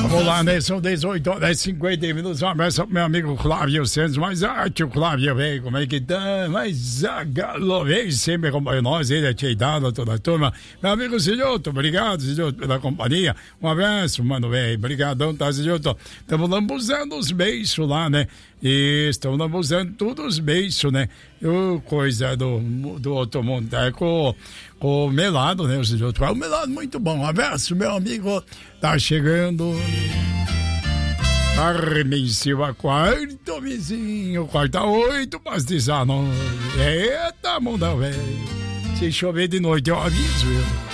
Vamos lá, né? São 18 horas e 50 minutos. Um abraço pro meu amigo Flávio Santos. Mas, tio Flávio, velho, como é que tá? Mas, galo, velho, sempre acompanha nós. Ele é cheidado, toda a turma. Meu amigo Silhoto, obrigado, Silhoto, pela companhia. Um abraço, mano, velho. Obrigadão, tá, Silhoto? Estamos lambuzando os beijos lá, né? E estamos lambuzando todos os beijos, né? Coisa do outro mundo, tá? Com o melado, né? O melado muito bom. Um abraço, meu amigo. Tá chegando. Carmen Silva, quarto vizinho, quarta 8, pastizar. Eita, mundão, velho. Se chover de noite, eu aviso, viu?